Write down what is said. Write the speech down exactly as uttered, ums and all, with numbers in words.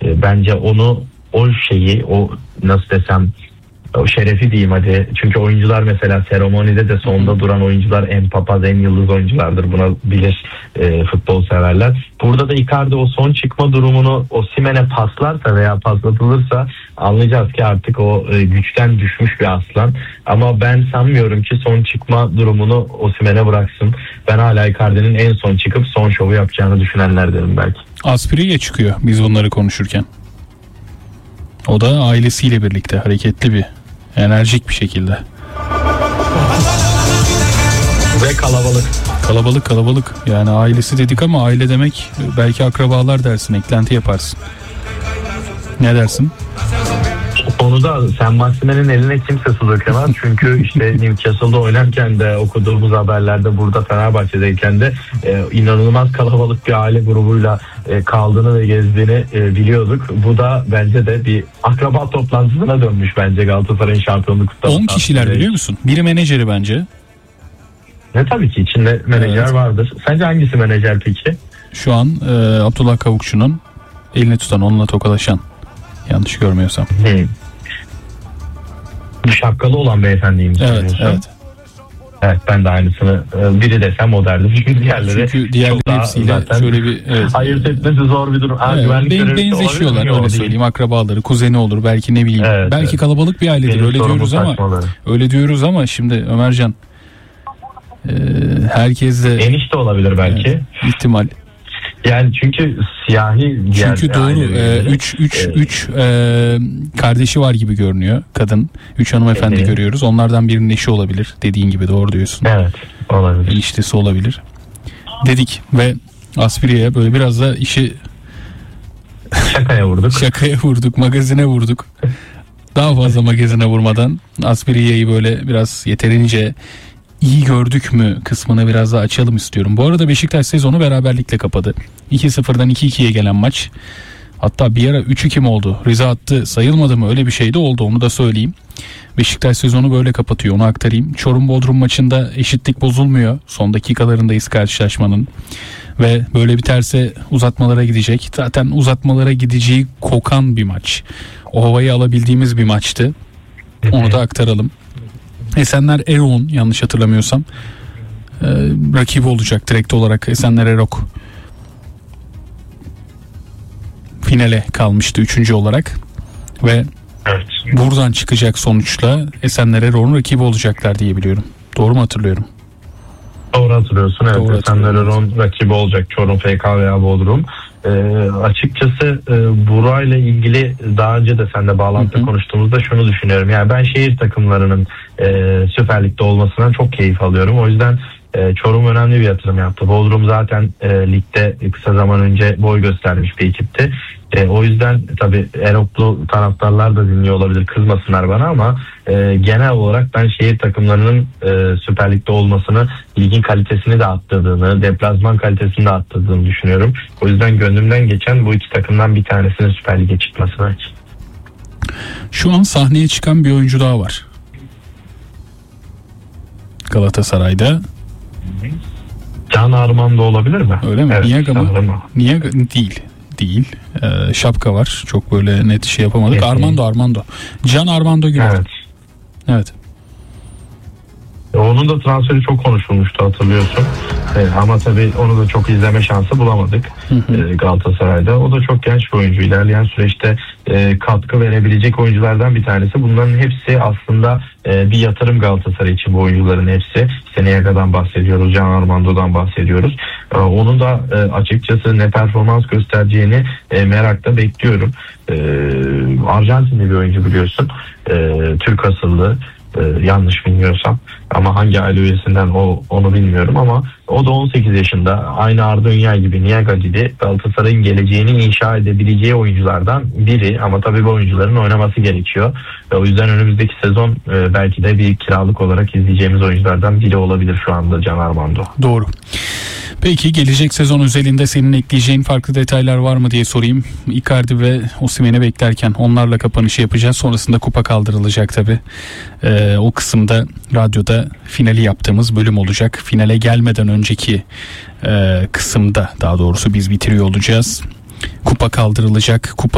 e, bence onu o şeyi o nasıl desem o şerefi diyeyim hadi. Çünkü oyuncular mesela seremonide de sonda duran oyuncular en papaz en yıldız oyunculardır. Buna bilir e, futbol severler. Burada da Icardi o son çıkma durumunu Osimhen'e paslarsa veya paslatılırsa anlayacağız ki artık o e, güçten düşmüş bir aslan. Ama ben sanmıyorum ki son çıkma durumunu Osimhen'e bıraksın. Ben hala Icardi'nin en son çıkıp son şovu yapacağını düşünenlerdenim belki. Asprilla çıkıyor biz bunları konuşurken. O da ailesiyle birlikte hareketli bir, enerjik bir şekilde. Ve kalabalık. Kalabalık kalabalık. Yani ailesi dedik ama aile demek belki akrabalar dersin, eklenti yaparsın. Ne dersin? Onu da Sen Maximen'in eline kimse su dökemez. Çünkü işte Newcastle'da oynarken de okuduğumuz haberlerde burada Fenerbahçe'deyken de e, inanılmaz kalabalık bir aile grubuyla e, kaldığını ve gezdiğini e, biliyorduk. Bu da bence de bir akraba toplantısına dönmüş bence Galatasaray'ın şampiyonluk kutlaması. on kişiler biliyor musun? Biri menajeri bence. Ne tabii ki içinde menajer evet. vardır. Sence hangisi menajer peki? Şu an e, Abdullah Kavukçu'nun elini tutan, onunla tokalaşan. Yanlış görmüyorsam. Hmm. Bu şapkalı olan beyefendiyim. Evet, evet. Evet, ben de aynısını biri desem o derdi. Çünkü diğerleri Çünkü diğerleri hepsiyle şöyle bir evet, ayırt etmesi zor bir durum. Evet, ben, benzeşiyorlar öyle değil. Söyleyeyim. Akrabaları, kuzeni olur, belki ne bileyim. Evet, belki evet. Kalabalık bir ailedir. Benim öyle diyoruz ama saçmaları. öyle diyoruz ama şimdi Ömercan e, herkes de enişte olabilir belki. Evet, ihtimal. Yani çünkü siyahi çünkü doğru üç üç üç kardeşi var gibi görünüyor kadın. üç hanımefendi evet. görüyoruz. Onlardan birinin eşi olabilir. Dediğin gibi doğru diyorsun. Evet, olabilir. Eniştesi olabilir. Dedik ve Asprilla'ya böyle biraz da işi şakaya vurduk. Şakaya vurduk, magazine vurduk. Daha fazla magazine vurmadan Asprilla'yı böyle biraz yeterince İyi gördük mü kısmını biraz daha açalım istiyorum. Bu arada Beşiktaş sezonu beraberlikle kapadı. iki sıfırdan iki ikiye gelen maç. Hatta bir ara üç iki mi oldu? Rize attı sayılmadı mı? Öyle bir şey de oldu, onu da söyleyeyim. Beşiktaş sezonu böyle kapatıyor, onu aktarayım. Çorum Bodrum maçında eşitlik bozulmuyor. Son dakikalarındayız karşılaşmanın. Ve böyle biterse uzatmalara gidecek. Zaten uzatmalara gideceği kokan bir maç. O havayı alabildiğimiz bir maçtı. Onu da aktaralım. Esenler Erok'un yanlış hatırlamıyorsam e, rakibi olacak direkt olarak. Esenler Erok finale kalmıştı üçüncü olarak ve evet. buradan çıkacak sonuçla Esenler Erok'un rakibi olacaklar diye biliyorum. Doğru mu hatırlıyorum? Doğru hatırlıyorsun. Evet. Doğru Esenler Erok'un rakibi olacak Çorum F K veya Bodrum. Ee, açıkçası e, burayla ilgili daha önce de seninle bağlantıda hı hı. konuştuğumuzda şunu düşünüyorum. Yani ben şehir takımlarının e, Süper Lig'de olmasından çok keyif alıyorum. O yüzden e, Çorum önemli bir yatırım yaptı. Bodrum zaten e, ligde kısa zaman önce boy göstermiş bir ekipti. E, o yüzden tabii Eroklu taraftarlar da dinliyor olabilir, kızmasınlar bana ama e, genel olarak ben şehir takımlarının e, Süper Lig'de olmasını, ligin kalitesini de arttırdığını, deplasman kalitesini de arttırdığını düşünüyorum. O yüzden gönlümden geçen bu iki takımdan bir tanesinin Süper Lig'e çıkması belki. Şu an sahneye çıkan bir oyuncu daha var Galatasaray'da. Can Armando olabilir mi? Öyle mi? Evet, Niyaga mı? Niyaga değil. Değil. Ee, şapka var. Çok böyle net şey yapamadık. Evet. Armando Armando. Can Armando gibi. Evet. Evet. Onun da transferi çok konuşulmuştu, hatırlıyorsun. Ee, ama tabii onu da çok izleme şansı bulamadık hı hı. Ee, Galatasaray'da. O da çok genç bir oyuncu. İlerleyen süreçte e, katkı verebilecek oyunculardan bir tanesi. Bunların hepsi aslında e, bir yatırım Galatasaray için, bu oyuncuların hepsi. Seneye kadar bahsediyoruz. Can Armando'dan bahsediyoruz. Ee, onun da e, açıkçası ne performans göstereceğini e, merakla bekliyorum. E, Arjantinli bir oyuncu biliyorsun. E, Türk asıllı. Ee, yanlış bilmiyorsam ama hangi aile üyesinden o onu bilmiyorum ama o da on sekiz yaşında, aynı Arda Ünyay gibi, Niyaga gibi Galatasaray'ın geleceğini inşa edebileceği oyunculardan biri ama tabii bu oyuncuların oynaması gerekiyor. Ve o yüzden önümüzdeki sezon e, belki de bir kiralık olarak izleyeceğimiz oyunculardan biri olabilir şu anda Can Armando. Doğru. Peki gelecek sezon özelinde senin ekleyeceğin farklı detaylar var mı diye sorayım. Icardi ve Osimhen'i beklerken onlarla kapanışı yapacağız. Sonrasında kupa kaldırılacak tabii. Ee, o kısımda radyoda finali yaptığımız bölüm olacak. Finale gelmeden önceki e, kısımda daha doğrusu biz bitiriyor olacağız. Kupa kaldırılacak. Kupa